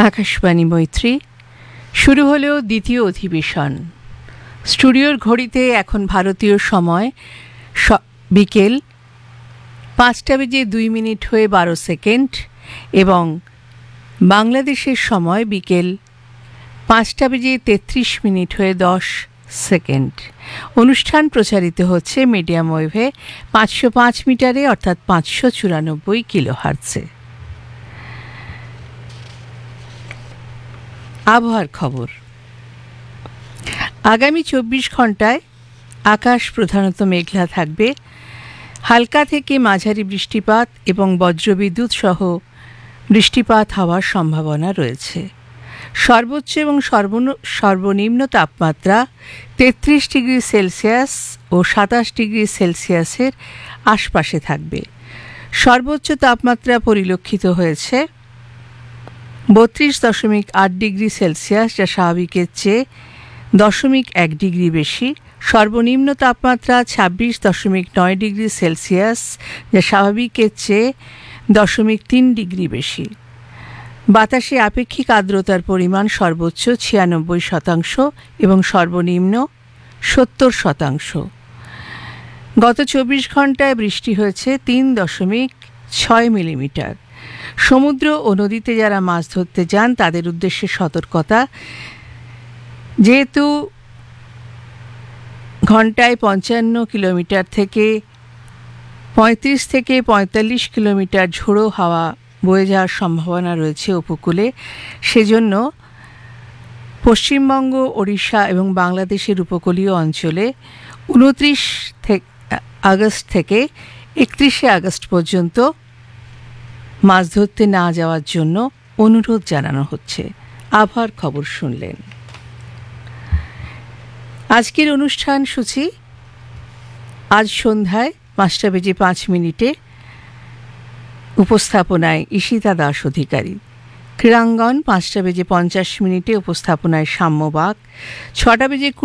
আকাশবাণী মৈত্রী শুরু হলো দ্বিতীয় অধিবেশন। স্টুডিওর ঘড়িতে এখন ভারতীয় সময় বিকেল 5:02 হয়ে 12 সেকেন্ড এবং বাংলাদেশের সময় বিকেল 5:33 হয়ে 10 সেকেন্ড। অনুষ্ঠান প্রচারিত হচ্ছে মিডিয়াম ওয়েভে 505 মিটারে অর্থাৎ 594 কিলোহার্টজে। আবহাওয়ার খবর। আগামী 24 ঘন্টায় আকাশ প্রধানত মেঘলা থাকবে। হালকা থেকে মাঝারি বৃষ্টিপাত এবং বজ্রবিদ্যুৎ সহ বৃষ্টিপাত হওয়ার সম্ভাবনা রয়েছে। সর্বোচ্চ এবং সর্বনিম্ন তাপমাত্রা 33 ডিগ্রি সেলসিয়াস ও 27 ডিগ্রি সেলসিয়াসের আশপাশে থাকবে। সর্বোচ্চ তাপমাত্রা পরিলক্ষিত হয়েছে 32.8 ডিগ্রি সেলসিয়াস, যা স্বাভাবিকের চেয়ে 0.1 ডিগ্রি বেশি। সর্বনিম্ন তাপমাত্রা 26.9 ডিগ্রি সেলসিয়াস, যা স্বাভাবিকের চেয়ে 0.3 ডিগ্রি বেশি। বাতাসে আপেক্ষিক আর্দ্রতার পরিমাণ সর্বোচ্চ 96% এবং সর্বনিম্ন 70%। গত 24 ঘন্টায় বৃষ্টি হয়েছে 3.6 মিলিমিটার। সমুদ্র ও নদীতে যারা মাছ ধরতে যান তাদের উদ্দেশ্যে সতর্কতা। যেহেতু ঘন্টায় 55 কিলোমিটার থেকে 35 থেকে 45 কিলোমিটার ঝোড়ো হাওয়া বয়ে যাওয়ার সম্ভাবনা রয়েছে উপকূলে, সেজন্য পশ্চিমবঙ্গ, ওড়িশা এবং বাংলাদেশের উপকূলীয় অঞ্চলে 29 আগস্ট থেকে 31 আগস্ট পর্যন্ত মাছ ধরতে না যাওয়ার জন্য অনুরোধ জানানো হচ্ছে। আবহাওয়ার খবর শুনলেন। আজকের অনুষ্ঠান সূচি আজ সন্ধ্যায় 5:05 উপস্থাপনায় ঈশিতা দাস অধিকারী। ক্রীড়াঙ্গন 5:50 উপস্থাপনায় সাম্যবাগ। 6:20